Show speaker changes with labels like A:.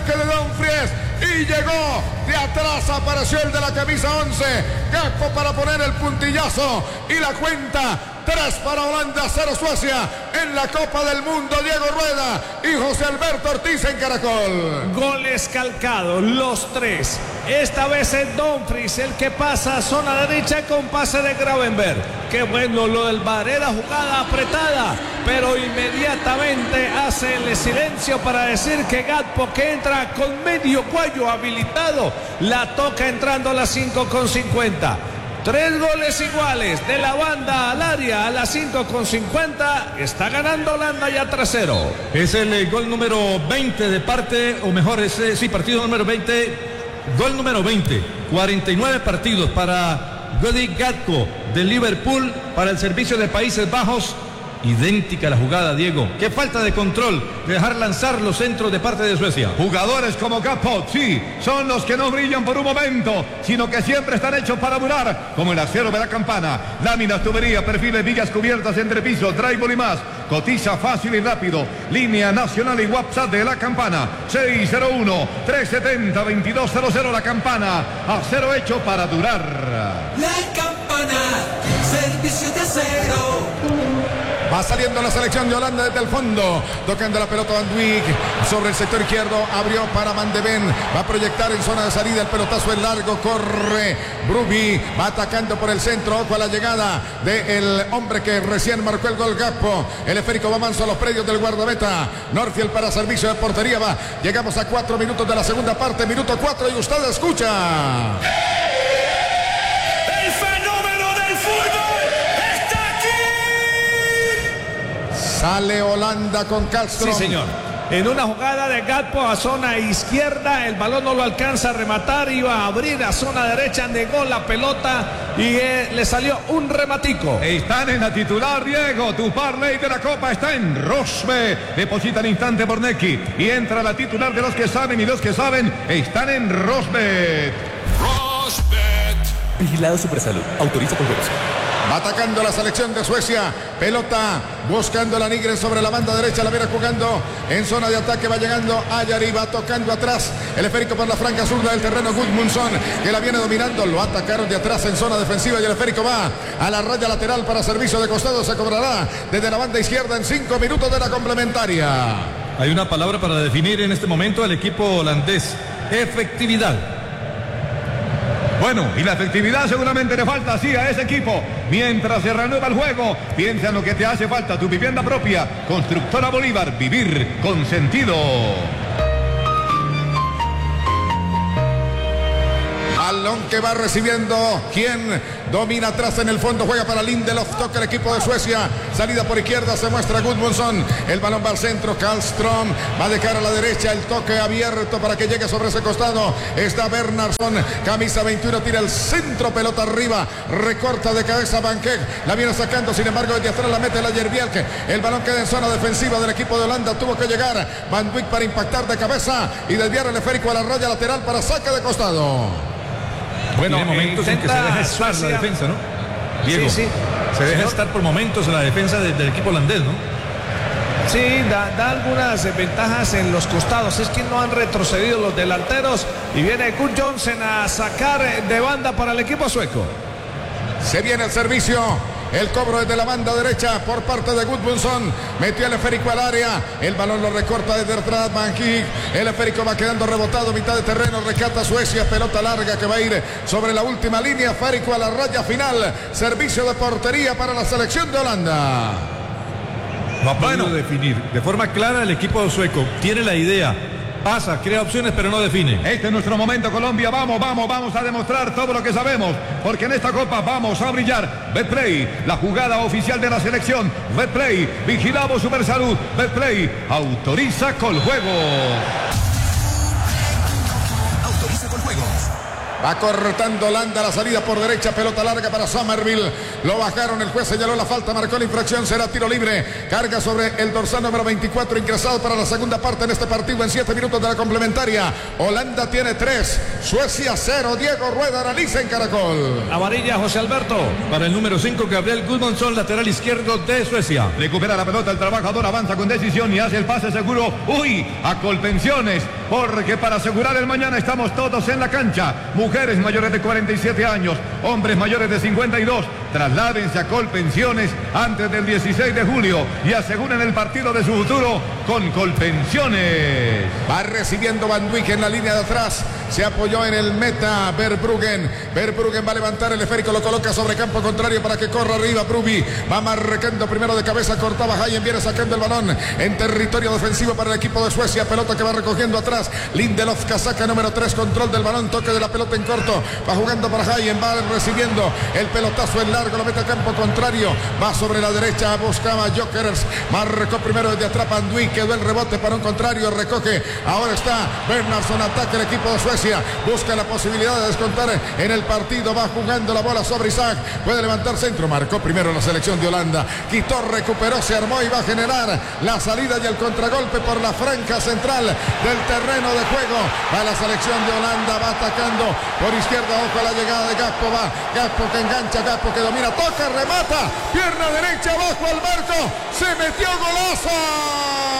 A: toque de Dumfries y llegó de atrás, apareció el de la camisa 11, Gakpo para poner el puntillazo y la cuenta. 3 para Holanda, 0 Suecia en la Copa del Mundo. Diego Rueda y José Alberto Ortiz en Caracol.
B: Goles calcados, los 3. Esta vez es Dumfries el que pasa a zona derecha con pase de Gravenberch. Qué bueno lo del Varela, jugada apretada, pero inmediatamente hace el silencio para decir que Gakpo, que entra con medio cuello habilitado, la toca entrando a las 5:50. 3 goles iguales de la banda al área a las 5:50. Está ganando Holanda ya 3-0.
C: Es el gol número 20 de parte, o mejor, partido número 20. Gol número 20. 49 partidos para Cody Gakpo de Liverpool para el servicio de Países Bajos. Idéntica la jugada, Diego. Qué falta de control de dejar lanzar los centros de parte de Suecia.
D: Jugadores como Gakpo, sí, son los que no brillan por un momento, sino que siempre están hechos para durar, como el acero de la campana, láminas, tubería, perfiles, vigas cubiertas, entrepisos, drywall y más. Cotiza fácil y rápido. Línea nacional y WhatsApp de la campana 601-370-2200. La campana, acero hecho para durar.
E: La campana, servicio de acero.
A: Va saliendo la selección de Holanda desde el fondo, tocando la pelota Van Dijk sobre el sector izquierdo, abrió para Van de Ven, va a proyectar en zona de salida, el pelotazo es largo, corre Brobbey, va atacando por el centro, ojo a la llegada del hombre que recién marcó el gol, Gakpo. El esférico va manso a los predios del guardameta Norfield para servicio de portería. Llegamos a 4 minutos de la segunda parte, minuto 4 y usted escucha.
B: El fenómeno del fútbol está aquí.
A: Sale Holanda con Castro.
B: Sí, señor. En una jugada de Gakpo a zona izquierda, el balón no lo alcanza a rematar, iba a abrir a zona derecha, negó la pelota y le salió un rematico.
D: Están en la titular, Diego. Tu parlay de la Copa está en Rosbet. Deposita al instante por Neki y entra la titular de los que saben, y los que saben están en Rosbet.
F: Rosbet.
G: Vigilado Supersalud. Autoriza con juegos.
A: Va atacando la selección de Suecia. Pelota buscando la Nigren sobre la banda derecha. La viene jugando en zona de ataque. Va llegando Ayari. Va tocando atrás. El esférico por la franca zurda del terreno. Gudmundsson, que la viene dominando. Lo atacaron de atrás en zona defensiva. Y el esférico va a la raya lateral para servicio de costado. Se cobrará desde la banda izquierda en 5 minutos de la complementaria.
C: Hay una palabra para definir en este momento al equipo holandés: efectividad.
D: Bueno, y la efectividad seguramente le falta así a ese equipo. Mientras se renueva el juego, piensa en lo que te hace falta, tu vivienda propia. Constructora Bolívar, vivir con sentido.
A: Balón que va recibiendo quien domina atrás en el fondo, juega para Lindelof, toca el equipo de Suecia, salida por izquierda, se muestra Gudmundsson, el balón va al centro, Karlström va de cara a la derecha, el toque abierto para que llegue sobre ese costado, está Bernhardsson, camisa 21, tira el centro, pelota arriba, recorta de cabeza Van Keck, la viene sacando, sin embargo desde atrás la mete la Jerbielke, el balón queda en zona defensiva del equipo de Holanda, tuvo que llegar Van Dijk para impactar de cabeza y desviar el esférico a la raya lateral para saque de costado.
C: Bueno, hay momentos en que se deja estar la defensa, ¿no? Diego,
B: sí.
C: se deja estar por momentos en la defensa del equipo holandés, ¿no?
B: Sí, da algunas ventajas en los costados. Es que no han retrocedido los delanteros. Y viene Kurt Johnson a sacar de banda para el equipo sueco.
A: Se viene el servicio. El cobro desde la banda derecha por parte de Gudmundsson. Metió el esférico al área. El balón lo recorta desde atrás Van Dijk. El esférico va quedando rebotado. Mitad de terreno. Rescata Suecia. Pelota larga que va a ir sobre la última línea. Esférico a la raya final. Servicio de portería para la selección de Holanda.
C: No ha podido definir de forma clara el equipo sueco. Tiene la idea. Pasa, crea opciones, pero no define.
D: Este es nuestro momento, Colombia. Vamos a demostrar todo lo que sabemos, porque en esta Copa vamos a brillar. Betplay, la jugada oficial de la selección. Betplay, vigilamos Supersalud. Betplay, autoriza con juego.
G: Autoriza con juegos.
A: Va cortando Holanda la salida por derecha, pelota larga para Somerville. Lo bajaron, el juez señaló la falta, marcó la infracción, será tiro libre. Carga sobre el dorsal número 24, ingresado para la segunda parte en este partido en 7 minutos de la complementaria. Holanda tiene 3, Suecia 0. Diego Rueda analiza en Caracol.
B: Amarilla, José Alberto.
C: Para el número 5, Gabriel Gudmundsson, lateral izquierdo de Suecia.
D: Recupera la pelota, el trabajador avanza con decisión y hace el pase seguro. Uy, a Colpensiones, porque para asegurar el mañana estamos todos en la cancha. Mujeres mayores de 47 años, hombres mayores de 52, trasládense a Colpensiones antes del 16 de julio y aseguren el partido de su futuro con Colpensiones.
A: Va recibiendo Van Dijk en la línea de atrás. Se apoyó en el meta Verbruggen. Verbruggen va a levantar el esférico, lo coloca sobre campo contrario para que corra arriba Bruby. Va marcando primero de cabeza, cortaba Hayen, viene sacando el balón en territorio defensivo para el equipo de Suecia. Pelota que va recogiendo atrás. Lindelof, casaca número 3, control del balón, toque de la pelota en corto. Va jugando para Hayen, va recibiendo el pelotazo en largo, lo mete a campo contrario. Va sobre la derecha, buscaba Jokers. Marcó primero desde atrás Van Dijk, quedó el rebote para un contrario, recoge. Ahora está Bernardsson, ataca el equipo de Suecia. Busca la posibilidad de descontar en el partido. Va jugando la bola sobre Isaac. Puede levantar centro. Marcó primero la selección de Holanda. Quitó, recuperó, se armó y va a generar la salida y el contragolpe por la franja central del terreno de juego. Va la selección de Holanda. Va atacando por izquierda. Ojo a la llegada de Gakpo. Va Gakpo que engancha. Gakpo que domina. Toca, remata. Pierna derecha abajo al marco. Se metió, golazo.